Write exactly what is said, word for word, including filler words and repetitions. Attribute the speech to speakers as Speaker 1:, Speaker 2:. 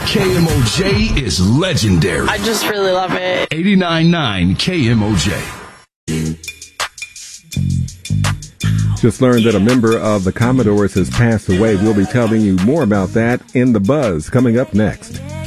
Speaker 1: K M O J is legendary.
Speaker 2: I just really love it.
Speaker 1: eighty-nine point nine K M O J.
Speaker 3: Just learned that a member of the Commodores has passed away. We'll be telling you more about that in The Buzz coming up next.